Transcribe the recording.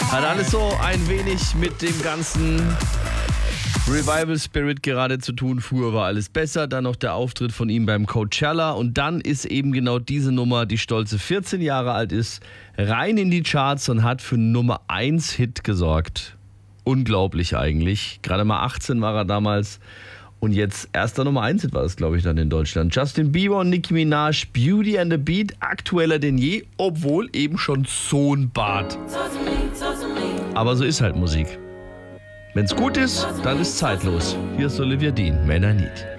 Hat alles so ein wenig mit dem ganzen Revival Spirit gerade zu tun. Früher war alles besser, dann noch der Auftritt von ihm beim Coachella und dann ist eben genau diese Nummer, die stolze 14 Jahre alt ist, rein in die Charts und hat für Nummer 1 Hit gesorgt. Unglaublich eigentlich. Gerade mal 18 war er damals und jetzt erster Nummer 1 Hit war es, glaube ich, dann in Deutschland. Justin Bieber und Nicki Minaj, Beauty and the Beat, aktueller denn je, obwohl eben schon so ein Bart. Aber so ist halt Musik. Wenn's gut ist, dann ist zeitlos. Hier ist Olivia Dean, Man I Need.